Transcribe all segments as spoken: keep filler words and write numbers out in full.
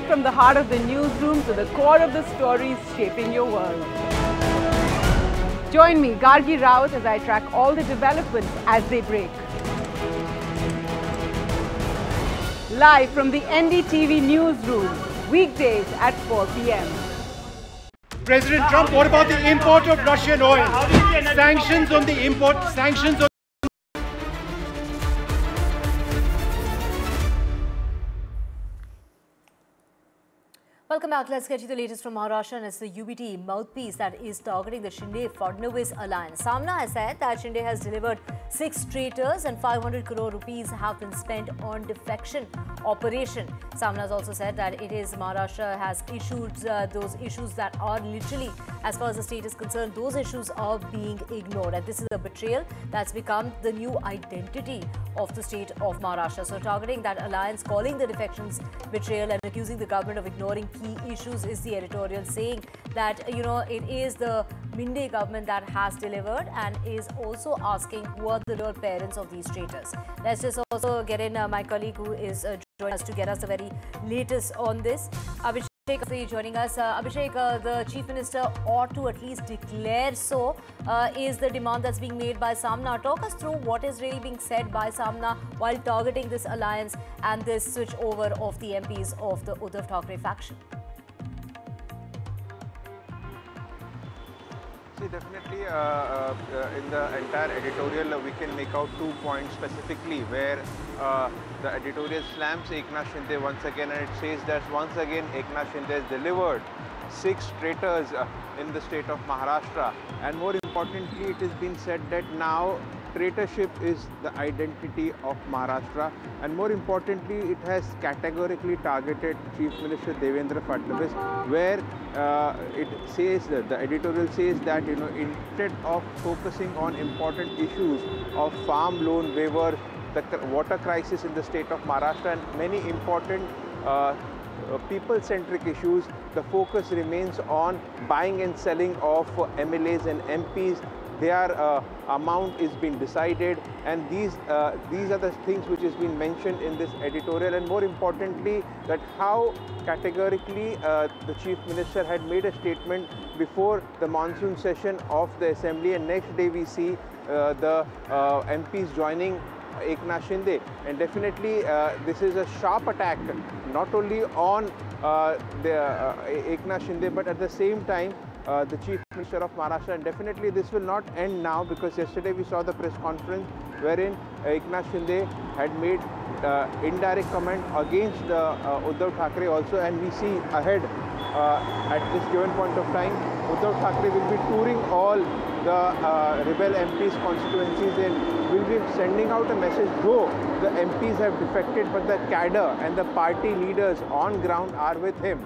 Right from the heart of the newsroom to the core of the stories shaping your world. Join me, Gargi Raut, as I track all the developments as they break. Live from the N D T V newsroom, weekdays at four p m President Trump, what about the import of Russian oil? Sanctions on the import, sanctions on Welcome back. Let's get you the latest from Maharashtra, and it's the U B T mouthpiece that is targeting the Shinde-Fadnavis alliance. Samna has said that Shinde has delivered six traitors and five hundred crore rupees have been spent on defection operation. Samna has also said that it is Maharashtra has issued uh, those issues that are literally, as far as the state is concerned, those issues are being ignored. And this is a betrayal that's become the new identity of the state of Maharashtra. So targeting that alliance, calling the defections betrayal and accusing the government of ignoring key issues is the editorial, saying that, you know, it is the Minde government that has delivered and is also asking who are the real parents of these traitors. Let's just also get in uh, my colleague who is uh, joining us to get us the very latest on this. Abhishek joining us. Uh, Abhishek, uh, the Chief Minister ought to at least declare so, uh, is the demand that's being made by Samna. Talk us through what is really being said by Samna while targeting this alliance and this switch over of the M Ps of the Uddhav Thackeray faction. See, definitely uh, uh, in the entire editorial, uh, we can make out two points specifically where uh, the editorial slams Eknath Shinde once again, and it says that once again Eknath Shinde has delivered six traitors uh, in the state of Maharashtra, and more importantly, it has been said that now traitorship is the identity of Maharashtra, and more importantly, it has categorically targeted Chief Minister Devendra Fadnavis, where uh, it says that the editorial says that, you know, instead of focusing on important issues of farm loan waiver, the water crisis in the state of Maharashtra, and many important uh, Uh, people-centric issues, the focus remains on buying and selling of uh, M L As and M Ps. Their uh, amount is being decided, and these uh, these are the things which has been mentioned in this editorial, and more importantly, that how categorically uh, the Chief Minister had made a statement before the monsoon session of the Assembly, and next day we see uh, the uh, M Ps joining Eknath Shinde, and definitely uh, this is a sharp attack not only on uh, the uh, Eknath Shinde, but at the same time uh, the Chief Minister of Maharashtra. And definitely this will not end now, because yesterday we saw the press conference wherein uh, Eknath Shinde had made uh, indirect comment against the uh, Uddhav Thackeray also, and we see ahead uh, at this given point of time Uddhav Thackeray will be touring all the uh, rebel M Ps constituencies, and will be sending out a message, though the M Ps have defected, but the cadre and the party leaders on ground are with him.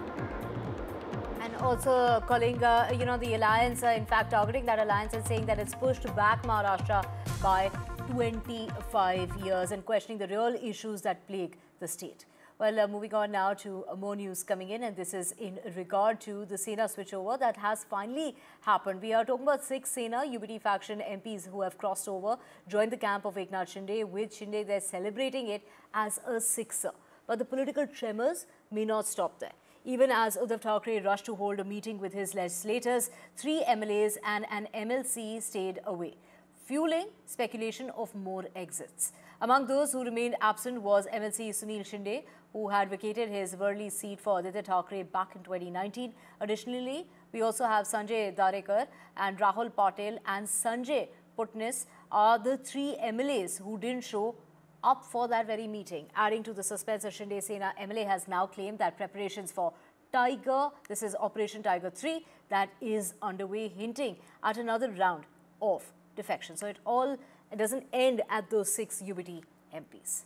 And also calling, uh, you know, the alliance, uh, in fact, targeting that alliance and saying that it's pushed back Maharashtra by twenty-five years and questioning the real issues that plague the state. Well, uh, moving on now to uh, more news coming in, and this is in regard to the Sena switchover that has finally happened. We are talking about six Sena U B T faction M Ps who have crossed over, joined the camp of Eknath Shinde. With Shinde, they're celebrating it as a sixer. But the political tremors may not stop there. Even as Uddhav Thackeray rushed to hold a meeting with his legislators, three M L As and an M L C stayed away, fueling speculation of more exits. Among those who remained absent was M L C Sunil Shinde, who had vacated his Worli seat for Aditya Thackeray back in twenty nineteen. Additionally, we also have Sanjay Darekar and Rahul Patel and Sanjay Putnis are the three M L As who didn't show up for that very meeting. Adding to the suspense, a Shinde Sena M L A has now claimed that preparations for Tiger, this is Operation Tiger three, that is underway, hinting at another round of defection. So it all it doesn't end at those six U B T M Ps.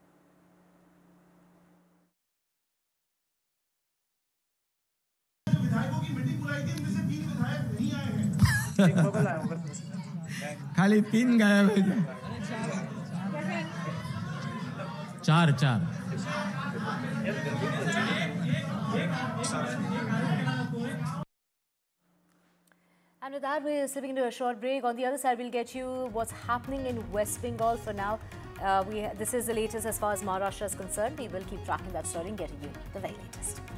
खाली तीन गायब है, चार चार And with that, we're slipping into a short break. On the other side, we'll get you what's happening in West Bengal. For now, uh, we this is the latest as far as Maharashtra is concerned. We will keep tracking that story and getting you the very latest.